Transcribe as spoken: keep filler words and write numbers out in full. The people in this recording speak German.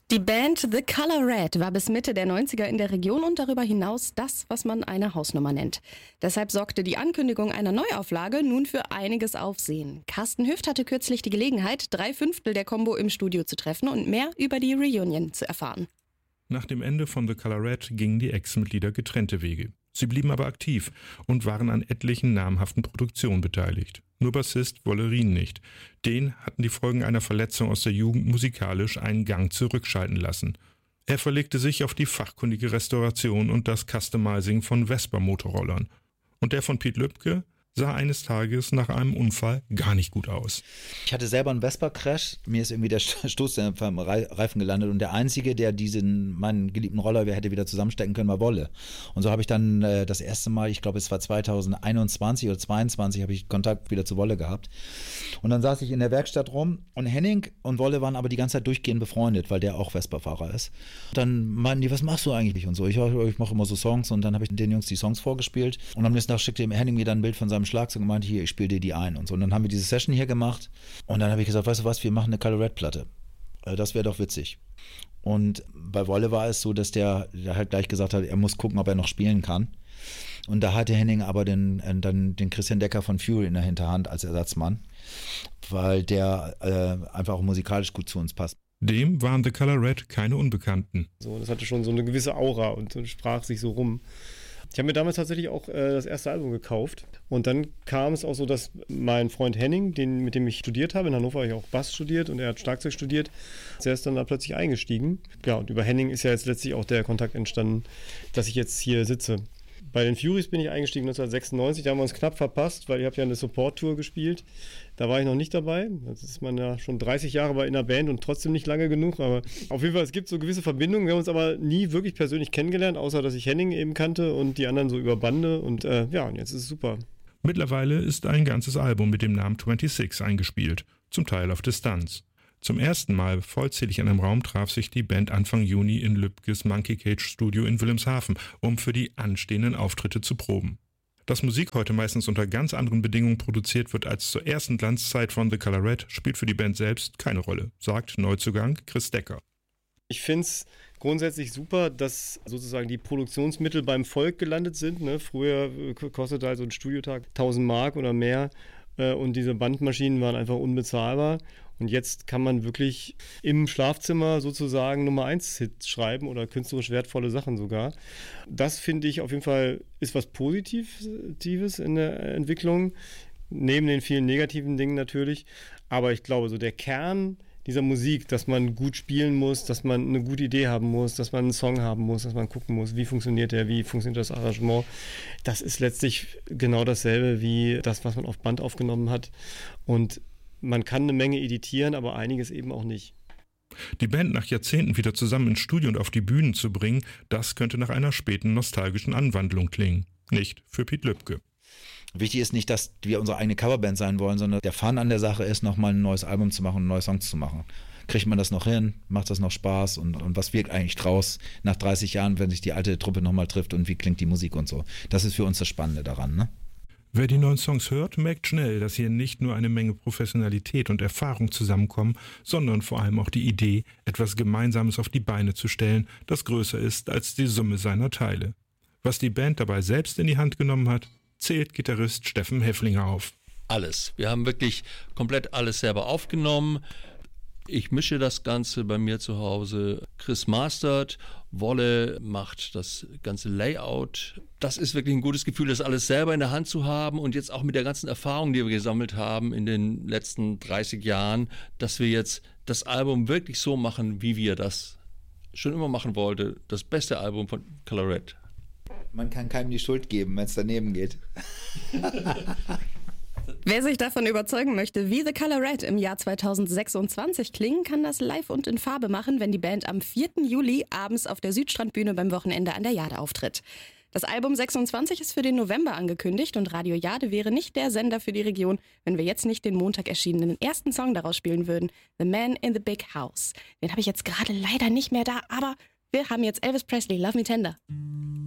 Die Band The Color Red war bis Mitte der neunziger in der Region und darüber hinaus das, was man eine Hausnummer nennt. Deshalb sorgte die Ankündigung einer Neuauflage nun für einiges Aufsehen. Carsten Hüft hatte kürzlich die Gelegenheit, drei Fünftel der Combo im Studio zu treffen und mehr über die Reunion zu erfahren. Nach dem Ende von The Color Red gingen die Ex-Mitglieder getrennte Wege. Sie blieben aber aktiv und waren an etlichen namhaften Produktionen beteiligt. Nur Bassist Wolle Rien nicht. Den hatten die Folgen einer Verletzung aus der Jugend musikalisch einen Gang zurückschalten lassen. Er verlegte sich auf die fachkundige Restauration und das Customizing von Vespa-Motorrollern. Und der von Piet Lübke sah eines Tages nach einem Unfall gar nicht gut aus. Ich hatte selber einen Vespa-Crash, mir ist irgendwie der Stoßdämpfer am Reifen gelandet und der Einzige, der diesen, meinen geliebten Roller hätte wieder zusammenstecken können, war Wolle. Und so habe ich dann äh, das erste Mal, ich glaube es war zweitausendeinundzwanzig oder zweiundzwanzig, habe ich Kontakt wieder zu Wolle gehabt. Und dann saß ich in der Werkstatt rum und Henning und Wolle waren aber die ganze Zeit durchgehend befreundet, weil der auch Vespa-Fahrer ist. Dann meinten die, was machst du eigentlich und so. Ich, ich mache immer so Songs und dann habe ich den Jungs die Songs vorgespielt und am nächsten Tag schickte Henning mir dann ein Bild von seinem Schlagzeug und meinte, hier, ich spiele dir die ein und so. Und dann haben wir diese Session hier gemacht und dann habe ich gesagt, weißt du was, wir machen eine Color Red Platte. Das wäre doch witzig. Und bei Wolle war es so, dass der, der halt gleich gesagt hat, er muss gucken, ob er noch spielen kann. Und da hatte Henning aber den, dann den Christian Decker von Fury in der Hinterhand als Ersatzmann, weil der äh, einfach auch musikalisch gut zu uns passt. Dem waren The Color Red keine Unbekannten. So, das hatte schon so eine gewisse Aura und so sprach sich so rum. Ich habe mir damals tatsächlich auch äh, das erste Album gekauft und dann kam es auch so, dass mein Freund Henning, den, mit dem ich studiert habe, in Hannover habe ich auch Bass studiert und er hat Schlagzeug studiert, der ist dann da plötzlich eingestiegen. Ja, und über Henning ist ja jetzt letztlich auch der Kontakt entstanden, dass ich jetzt hier sitze. Bei den Furies bin ich eingestiegen neunzehnhundertsechsundneunzig, da haben wir uns knapp verpasst, weil ihr habt ja eine Support-Tour gespielt. Da war ich noch nicht dabei. Jetzt ist man ja schon dreißig Jahre bei in der Band und trotzdem nicht lange genug. Aber auf jeden Fall, es gibt so gewisse Verbindungen. Wir haben uns aber nie wirklich persönlich kennengelernt, außer dass ich Henning eben kannte und die anderen so über Bande. Und äh, ja, und jetzt ist es super. Mittlerweile ist ein ganzes Album mit dem Namen sechsundzwanzig eingespielt, zum Teil auf Distanz. Zum ersten Mal vollzählig in einem Raum traf sich die Band Anfang Juni in Lübkes Monkey Cage Studio in Wilhelmshaven, um für die anstehenden Auftritte zu proben. Dass Musik heute meistens unter ganz anderen Bedingungen produziert wird als zur ersten Glanzzeit von The Color Red, spielt für die Band selbst keine Rolle, sagt Neuzugang Chris Decker. Ich finde es grundsätzlich super, dass sozusagen die Produktionsmittel beim Volk gelandet sind. Ne? Früher kostete halt so ein Studiotag tausend Mark oder mehr äh, und diese Bandmaschinen waren einfach unbezahlbar. Und jetzt kann man wirklich im Schlafzimmer sozusagen Nummer eins Hits schreiben oder künstlerisch wertvolle Sachen sogar. Das finde ich auf jeden Fall ist was Positives in der Entwicklung, neben den vielen negativen Dingen natürlich. Aber ich glaube, so der Kern dieser Musik, dass man gut spielen muss, dass man eine gute Idee haben muss, dass man einen Song haben muss, dass man gucken muss, wie funktioniert der, wie funktioniert das Arrangement. Das ist letztlich genau dasselbe wie das, was man auf Band aufgenommen hat. Und man kann eine Menge editieren, aber einiges eben auch nicht. Die Band nach Jahrzehnten wieder zusammen ins Studio und auf die Bühnen zu bringen, das könnte nach einer späten nostalgischen Anwandlung klingen. Nicht für Piet Lübke. Wichtig ist nicht, dass wir unsere eigene Coverband sein wollen, sondern der Fun an der Sache ist, nochmal ein neues Album zu machen und neue Songs zu machen. Kriegt man das noch hin? Macht das noch Spaß? Und, und was wirkt eigentlich draus nach dreißig Jahren, wenn sich die alte Truppe nochmal trifft und wie klingt die Musik und so? Das ist für uns das Spannende daran, ne? Wer die neuen Songs hört, merkt schnell, dass hier nicht nur eine Menge Professionalität und Erfahrung zusammenkommen, sondern vor allem auch die Idee, etwas Gemeinsames auf die Beine zu stellen, das größer ist als die Summe seiner Teile. Was die Band dabei selbst in die Hand genommen hat, zählt Gitarrist Steffen Hefflinger auf. Alles. Wir haben wirklich komplett alles selber aufgenommen. Ich mische das Ganze bei mir zu Hause. Chris mastert, Wolle macht das ganze Layout. Das ist wirklich ein gutes Gefühl, das alles selber in der Hand zu haben und jetzt auch mit der ganzen Erfahrung, die wir gesammelt haben in den letzten dreißig Jahren, dass wir jetzt das Album wirklich so machen, wie wir das schon immer machen wollten. Das beste Album von Color Red. Man kann keinem die Schuld geben, wenn es daneben geht. Wer sich davon überzeugen möchte, wie The Color Red im Jahr zweitausendsechsundzwanzig klingen, kann das live und in Farbe machen, wenn die Band am vierten Juli abends auf der Südstrandbühne beim Wochenende an der Jade auftritt. Das Album sechsundzwanzig ist für den November angekündigt und Radio Jade wäre nicht der Sender für die Region, wenn wir jetzt nicht den Montag erschienenen ersten Song daraus spielen würden, The Man in the Big House. Den habe ich jetzt gerade leider nicht mehr da, aber wir haben jetzt Elvis Presley, Love Me Tender.